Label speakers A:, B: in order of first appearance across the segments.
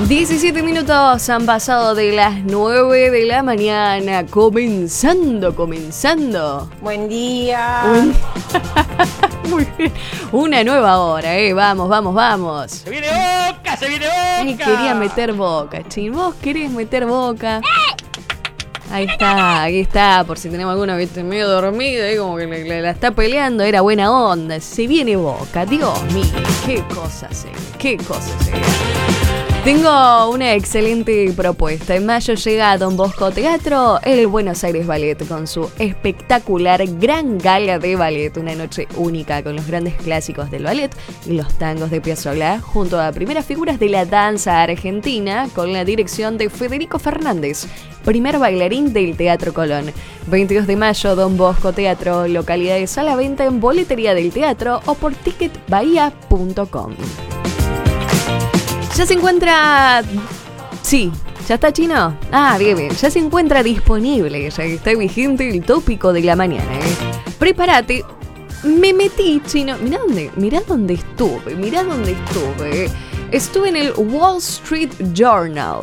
A: 17 minutos han pasado de las 9 de la mañana. Comenzando.
B: Buen día.
A: Muy bien. Una nueva hora, vamos.
C: ¡Se viene Boca!
A: Él quería meter Boca, Chin. ¿Vos querés meter Boca? Ahí está, por si tenemos alguna, viste, medio dormido, ahí como que la está peleando, era buena onda. Se viene Boca, Dios mío, qué cosa sería. Tengo una excelente propuesta. En mayo llega Don Bosco Teatro, el Buenos Aires Ballet, con su espectacular gran gala de ballet. Una noche única con los grandes clásicos del ballet y los tangos de Piazzolla, junto a primeras figuras de la danza argentina, con la dirección de Federico Fernández, primer bailarín del Teatro Colón. 22 de mayo, Don Bosco Teatro, localidades a la venta en boletería del teatro o por ticketbahía.com. Ya se encuentra... Sí, ¿ya está, Chino? Ah, bien. Ya se encuentra disponible, ya que está vigente el tópico de la mañana, Prepárate. Me metí, Chino. Mirá dónde estuve. Estuve en el Wall Street Journal.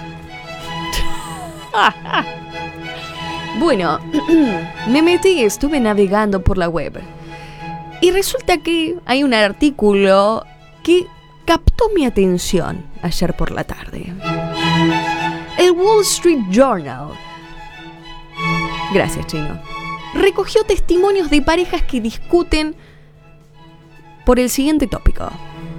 A: Bueno, me metí y estuve navegando por la web. Y resulta que hay un artículo que captó mi atención ayer por la tarde. El Wall Street Journal, gracias, Chino, recogió testimonios de parejas que discuten por el siguiente tópico: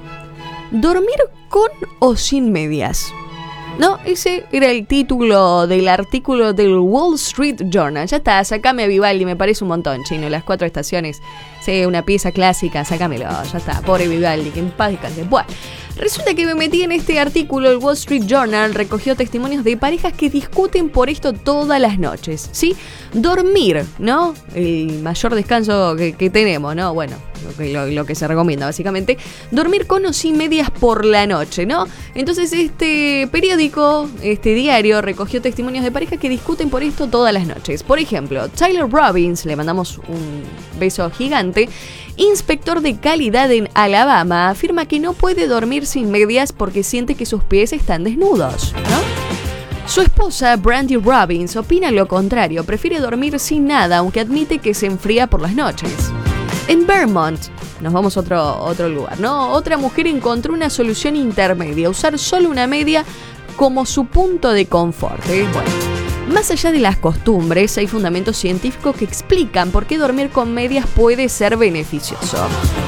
A: ¿dormir con o sin medias? No, ese era el título del artículo del Wall Street Journal. Ya está, sacame a Vivaldi, me parece un montón, Chino. Las 4 estaciones, sí, una pieza clásica, sácamelo, ya está, pobre Vivaldi, que en paz descanse. Bueno, resulta que me metí en este artículo. El Wall Street Journal recogió testimonios de parejas que discuten por esto todas las noches, ¿sí? Dormir, ¿no? El mayor descanso que tenemos, ¿no? Bueno, lo que se recomienda, básicamente. Dormir con o sin medias por la noche, ¿no? Entonces, este periódico, este diario, recogió testimonios de parejas que discuten por esto todas las noches. Por ejemplo, Tyler Robbins, le mandamos un beso gigante, inspector de calidad en Alabama, afirma que no puede dormir sin medias porque siente que sus pies están desnudos, ¿no? Su esposa, Brandy Robbins, opina lo contrario, prefiere dormir sin nada, aunque admite que se enfría por las noches. En Vermont, nos vamos a otro lugar, ¿no? Otra mujer encontró una solución intermedia: usar solo una media como su punto de confort, Bueno, más allá de las costumbres, hay fundamentos científicos que explican por qué dormir con medias puede ser beneficioso.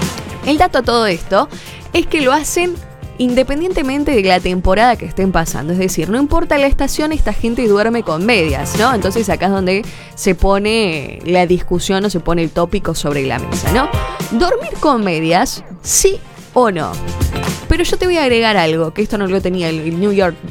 A: El dato a todo esto es que lo hacen independientemente de la temporada que estén pasando. Es decir, no importa la estación, esta gente duerme con medias, ¿no? Entonces acá es donde se pone la discusión o se pone el tópico sobre la mesa, ¿no? ¿Dormir con medias, sí o no? Pero yo te voy a agregar algo, que esto no lo tenía el New York,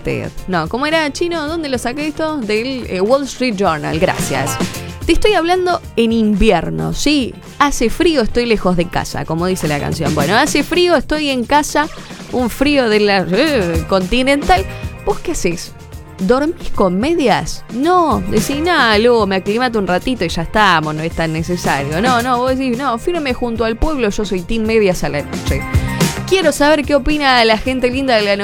A: no, ¿cómo era, Chino? ¿Dónde lo saqué esto? Del Wall Street Journal, gracias. Te estoy hablando en invierno, ¿sí? Hace frío, estoy lejos de casa, como dice la canción. Bueno, hace frío, estoy en casa, un frío de la continental. ¿Vos qué haces? ¿Dormís con medias? No, decís, nada, luego me aclimato un ratito y ya estamos, no es tan necesario. No, vos decís, no, firme junto al pueblo, yo soy team medias a la noche. Quiero saber qué opina la gente linda de la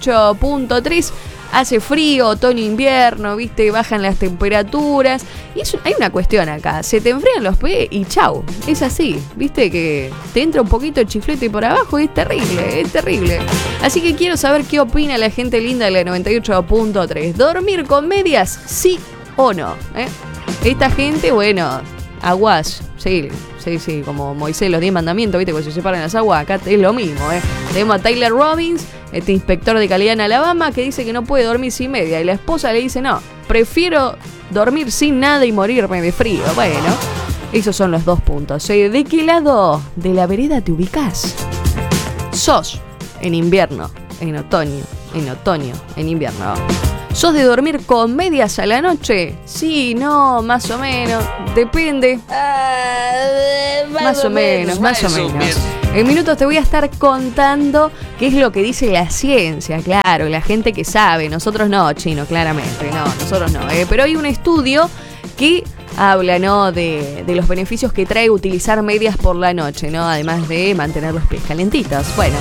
A: 98.3. Hace frío, otoño, invierno, ¿viste? Bajan las temperaturas. Y hay una cuestión acá. Se te enfrían los pies y chau. Es así, ¿viste? Que te entra un poquito el chiflete por abajo y es terrible. Así que quiero saber qué opina la gente linda de la 98.3. ¿Dormir con medias, sí o no? Esta gente, bueno, aguas, sí, como Moisés, los 10 mandamientos, ¿viste? Cuando se separan las aguas, acá es lo mismo, Tenemos a Tyler Robbins, este inspector de calidad en Alabama, que dice que no puede dormir sin media. Y la esposa le dice, no, prefiero dormir sin nada y morirme de frío. Bueno, esos son los 2 puntos. ¿De qué lado de la vereda te ubicás? ¿Sos en invierno, en otoño, en invierno? ¿Sos de dormir con medias a la noche? Sí, no, más o menos. Depende. Más o menos. En minutos te voy a estar contando qué es lo que dice la ciencia, claro, la gente que sabe. Nosotros no, Chino, claramente. No, nosotros no. Pero hay un estudio que habla, ¿no? De los beneficios que trae utilizar medias por la noche, ¿no? Además de mantener los pies calentitos. Bueno,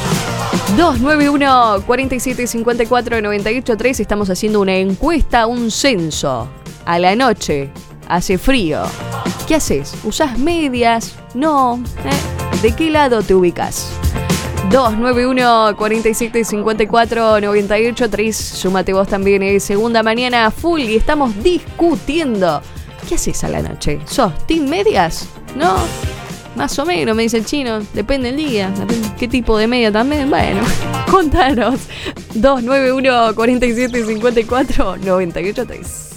A: 291-4754-983. Estamos haciendo una encuesta, un censo. A la noche, hace frío. ¿Qué haces? ¿Usás medias? No. ¿De qué lado te ubicas? 291-4754-983. Súmate vos también, segunda mañana full y estamos discutiendo. ¿Qué haces a la noche? ¿Sos team medias? ¿No? Más o menos, me dice el chino. Depende del día. Depende qué tipo de media también. Bueno, contanos. 291-4754-983.